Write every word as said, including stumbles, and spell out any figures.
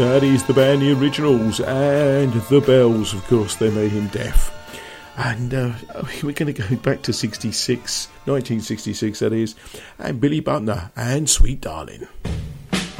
That is the band, The Originals, and The Bells. Of course, they made him deaf. And uh, we're going to go back to sixty-six, nineteen sixty-six, that is, and Billy Butler and Sweet Darling.